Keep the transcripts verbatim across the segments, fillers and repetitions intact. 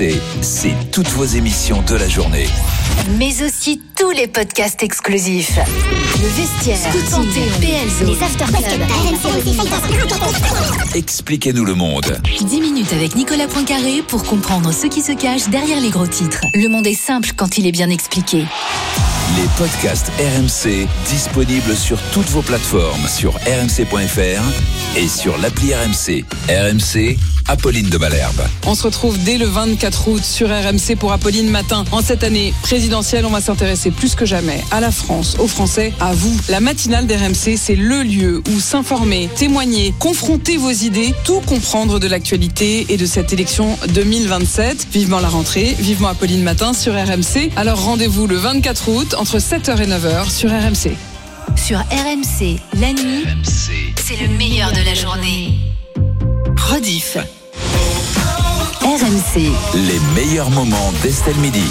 C'est toutes vos émissions de la journée. Mais aussi tous les podcasts exclusifs. Le Vestiaire, Scoot Santé, P L Z, les Afterclubs. Expliquez-nous le monde. dix minutes avec Nicolas Poincaré pour comprendre ce qui se cache derrière les gros titres. Le monde est simple quand il est bien expliqué. Les podcasts R M C disponibles sur toutes vos plateformes, sur r m c point f r et sur l'appli R M C. R M C, Apolline de Malherbe. On se retrouve dès le vingt-quatre août sur R M C pour Apolline Matin. En cette année présidentielle, on va s'intéresser plus que jamais à la France, aux Français, à vous. La matinale d'R M C, c'est le lieu où s'informer, témoigner, confronter vos idées, tout comprendre de l'actualité et de cette élection deux mille vingt-sept. Vivement la rentrée, vivement Apolline Matin sur R M C. Alors rendez-vous le vingt-quatre août entre sept heures et neuf heures sur R M C. Sur R M C, la nuit, R M C. C'est le meilleur de la journée. Rediff. R M C. Les meilleurs moments d'Estelle Midi.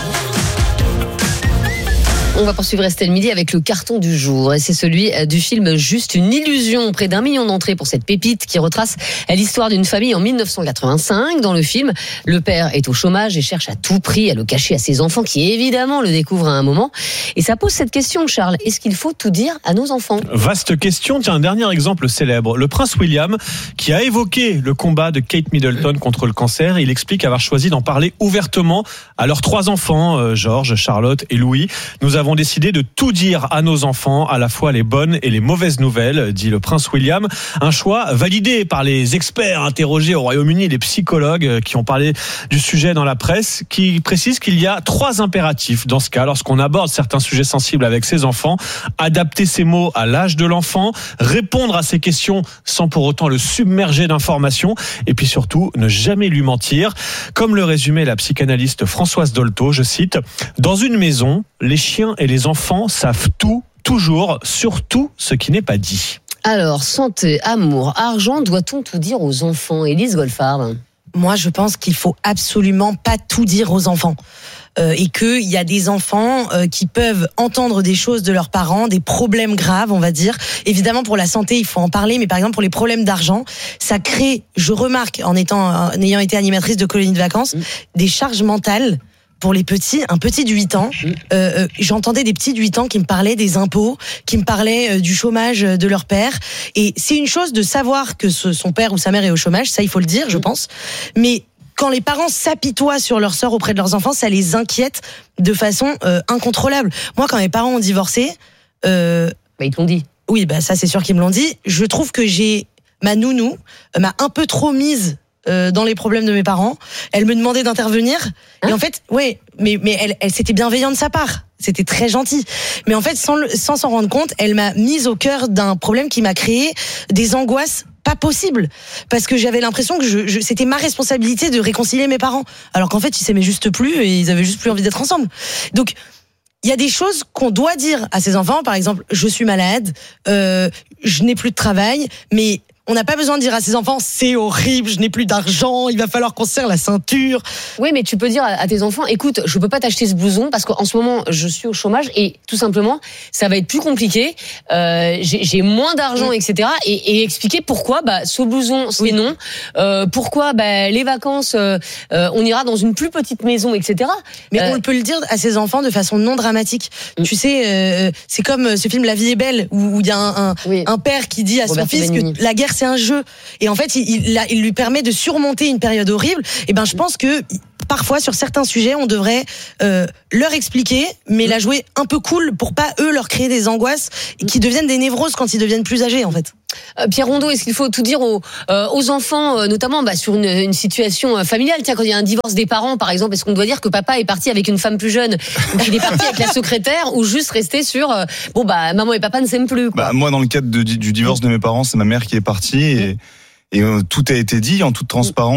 On va poursuivre Estelle Midi avec le carton du jour. Et c'est celui du film Juste une illusion. Près d'un million d'entrées pour cette pépite qui retrace l'histoire d'une famille en dix-neuf cent quatre-vingt-cinq. Dans le film, le père est au chômage et cherche à tout prix à le cacher à ses enfants qui évidemment le découvrent à un moment. Et ça pose cette question, Charles. Est-ce qu'il faut tout dire à nos enfants ? Vaste question. Tiens, un dernier exemple célèbre. Le prince William qui a évoqué le combat de Kate Middleton contre le cancer. Il explique avoir choisi d'en parler ouvertement à leurs trois enfants, George, Charlotte et Louis. Nous avons décidé de tout dire à nos enfants, à la fois les bonnes et les mauvaises nouvelles, dit le prince William. Un choix validé par les experts interrogés au Royaume-Uni, les psychologues qui ont parlé du sujet dans la presse, qui précisent qu'il y a trois impératifs dans ce cas, lorsqu'on aborde certains sujets sensibles avec ses enfants. Adapter ses mots à l'âge de l'enfant, répondre à ses questions sans pour autant le submerger d'informations, et puis surtout, ne jamais lui mentir. Comme le résumait la psychanalyste Françoise Dolto, je cite, « Dans une maison, les chiens et les enfants savent tout, toujours, surtout ce qui n'est pas dit. » Alors, santé, amour, argent, doit-on tout dire aux enfants ? Élise Goldfarb. Moi, je pense qu'il faut absolument pas tout dire aux enfants. Euh, et qu'il y a des enfants euh, qui peuvent entendre des choses de leurs parents, des problèmes graves, on va dire. Évidemment, pour la santé, il faut en parler, mais par exemple, pour les problèmes d'argent, ça crée, je remarque, en étant, en ayant été animatrice de colonies de vacances, mmh. des charges mentales. Pour les petits, un petit de huit ans, euh, euh, j'entendais des petits de huit ans qui me parlaient des impôts, qui me parlaient euh, du chômage de leur père. Et c'est une chose de savoir que ce, son père ou sa mère est au chômage, ça il faut le dire, je pense. Mais quand les parents s'apitoient sur leur sort auprès de leurs enfants, ça les inquiète de façon euh, incontrôlable. Moi, quand mes parents ont divorcé... Euh, bah, ils te l'ont dit. Oui, bah, ça c'est sûr qu'ils me l'ont dit. Je trouve que j'ai... Ma nounou euh, m'a un peu trop mise... Euh, dans les problèmes de mes parents, elle me demandait d'intervenir hein et en fait, ouais, mais mais elle, elle c'était bienveillant de sa part, c'était très gentil. Mais en fait, sans le, sans s'en rendre compte, elle m'a mise au cœur d'un problème qui m'a créé des angoisses pas possibles parce que j'avais l'impression que je, je c'était ma responsabilité de réconcilier mes parents, alors qu'en fait ils s'aimaient juste plus et ils avaient juste plus envie d'être ensemble. Donc il y a des choses qu'on doit dire à ses enfants, par exemple, je suis malade, euh, je n'ai plus de travail, mais on n'a pas besoin de dire à ses enfants c'est horrible, je n'ai plus d'argent, il va falloir qu'on serre la ceinture. Oui, mais tu peux dire à tes enfants, écoute, je peux pas t'acheter ce blouson parce qu'en ce moment je suis au chômage et tout simplement ça va être plus compliqué. Euh, j'ai, j'ai moins d'argent, mmh. et cetera. Et, et expliquer pourquoi bah ce blouson c'est oui. non, euh, pourquoi bah les vacances euh, euh, on ira dans une plus petite maison, et cetera. Mais euh, on peut le dire à ses enfants de façon non dramatique. Mmh. Tu sais, euh, c'est comme ce film La vie est belle où il y a un, un, oui. un père qui dit à Robert son fils Benigni. Que la guerre c'est un jeu et en fait il, il, il lui permet de surmonter une période horrible. Et ben je pense que parfois sur certains sujets on devrait euh, leur expliquer mais la jouer un peu cool pour pas eux leur créer des angoisses qui deviennent des névroses quand ils deviennent plus âgés en fait. Euh, Pierre Rondeau, est-ce qu'il faut tout dire aux, euh, aux enfants, euh, notamment bah, sur une, une situation euh, familiale ? Tiens, quand il y a un divorce des parents, par exemple, est-ce qu'on doit dire que papa est parti avec une femme plus jeune ou qu'il est parti avec la secrétaire ou juste rester sur euh, bon bah maman et papa ne s'aiment plus quoi. Bah, moi, dans le cadre de, du divorce de mes parents, c'est ma mère qui est partie et, et euh, tout a été dit en toute transparence.